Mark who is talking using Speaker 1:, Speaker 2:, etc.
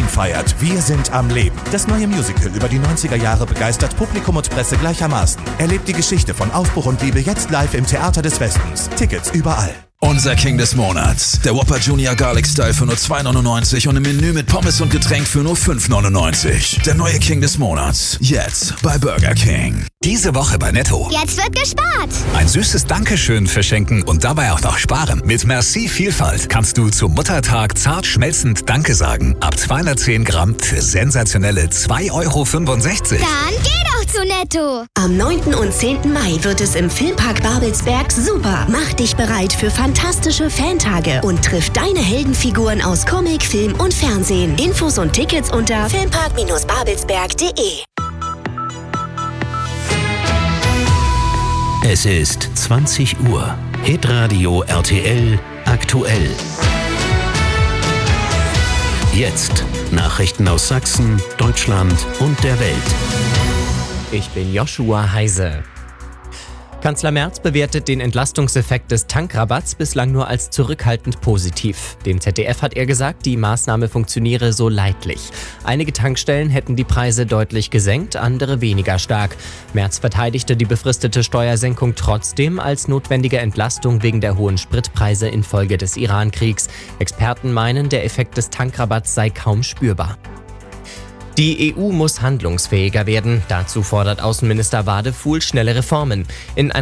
Speaker 1: Halloween feiert. Wir sind am Leben. Das neue Musical über die 90er Jahre begeistert Publikum und Presse gleichermaßen. Erlebt die Geschichte von Aufbruch und Liebe jetzt live im Theater des Westens. Tickets überall.
Speaker 2: Unser King des Monats. Der Whopper Junior Garlic Style für nur 2,99 und im Menü mit Pommes und Getränk für nur 5,99. Der neue King des Monats. Jetzt bei Burger King.
Speaker 3: Diese Woche bei Netto.
Speaker 4: Jetzt wird gespart.
Speaker 3: Ein süßes Dankeschön verschenken und dabei auch noch sparen. Mit Merci Vielfalt kannst du zum Muttertag zart schmelzend Danke sagen. Ab 210 Gramm für sensationelle 2,65 Euro.
Speaker 4: Dann geh doch zu Netto.
Speaker 5: Am 9. und 10. Mai wird es im Filmpark Babelsberg super. Mach dich bereit für fantastische Fantage und triff deine Heldenfiguren aus Comic, Film und Fernsehen. Infos und Tickets unter filmpark-babelsberg.de.
Speaker 6: Es ist 20 Uhr. Hitradio RTL aktuell. Jetzt Nachrichten aus Sachsen, Deutschland und der Welt.
Speaker 7: Ich bin Joshua Heise. Kanzler Merz bewertet den Entlastungseffekt des Tankrabatts bislang nur als zurückhaltend positiv. Dem ZDF hat er gesagt, die Maßnahme funktioniere so leidlich. Einige Tankstellen hätten die Preise deutlich gesenkt, andere weniger stark. Merz verteidigte die befristete Steuersenkung trotzdem als notwendige Entlastung wegen der hohen Spritpreise infolge des Iran-Kriegs. Experten meinen, der Effekt des Tankrabatts sei kaum spürbar. Die EU muss handlungsfähiger werden. Dazu fordert Außenminister Wadefuhl schnelle Reformen. In